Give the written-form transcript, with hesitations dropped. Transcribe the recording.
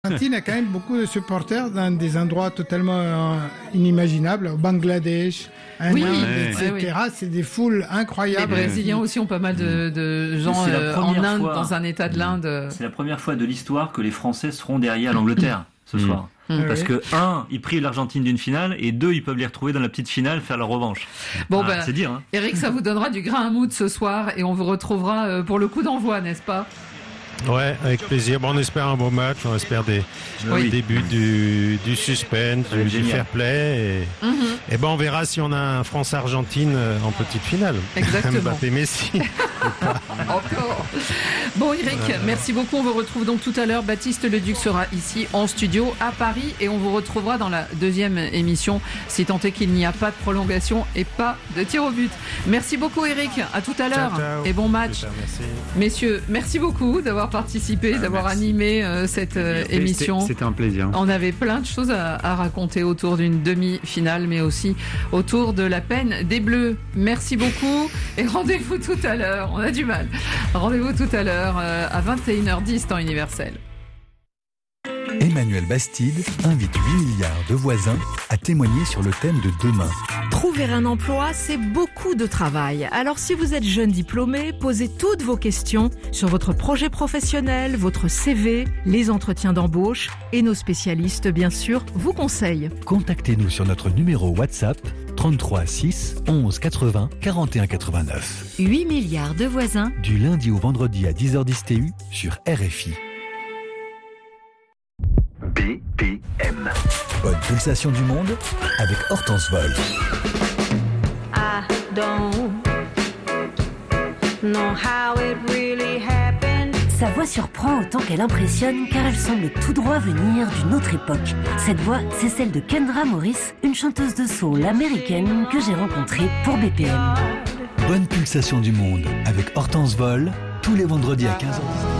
L'Argentine a quand même beaucoup de supporters dans des endroits totalement inimaginables, au Bangladesh, en Oui, Inde, oui, etc. C'est des foules Les incroyables. Brésiliens aussi ont pas mal de gens C'est la en première Inde, fois. dans un état de l'Inde. C'est la première fois de l'histoire que les Français seront derrière l'Angleterre ce soir. Parce que, ils privent l'Argentine d'une finale, et 2, ils peuvent les retrouver dans la petite finale, faire leur revanche. Bon, C'est dire, hein. Eric, ça vous donnera du grain à moudre ce soir et on vous retrouvera pour le coup d'envoi, n'est-ce pas? Ouais, avec plaisir. Bon, on espère un beau match, on espère des débuts du suspense, du fair play. Et on verra si on a un France-Argentine en petite finale. Exactement. Mbappé-Messi. Encore. Bon, Eric, merci beaucoup. On vous retrouve donc tout à l'heure. Baptiste Leduc sera ici en studio à Paris et on vous retrouvera dans la deuxième émission, si tant est qu'il n'y a pas de prolongation et pas de tir au but. Merci beaucoup, Eric. À tout à l'heure. Ciao. Et bon match. Super, merci. Messieurs, merci beaucoup d'avoir participé, d'avoir animé cette émission. C'était un plaisir. On avait plein de choses à raconter autour d'une demi-finale, mais aussi autour de la peine des Bleus. Merci beaucoup et rendez-vous tout à l'heure. On a du mal. Rendez-vous tout à l'heure à 21h10 temps universel. Emmanuel Bastide invite 8 milliards de voisins à témoigner sur le thème de demain. Trouver un emploi, c'est beaucoup de travail. Alors si vous êtes jeune diplômé, posez toutes vos questions sur votre projet professionnel, votre CV, les entretiens d'embauche et nos spécialistes, bien sûr, vous conseillent. Contactez-nous sur notre numéro WhatsApp 33 6 11 80 41 89. 8 milliards de voisins. Du lundi au vendredi à 10h10 TU sur RFI. BPM. Bonne pulsation du monde avec Hortense Vol. I don't know how it really happened. Sa voix surprend autant qu'elle impressionne car elle semble tout droit venir d'une autre époque. Cette voix, c'est celle de Kendra Morris, une chanteuse de soul américaine que j'ai rencontrée pour BPM. Bonne pulsation du monde avec Hortense Vol tous les vendredis à 15h10.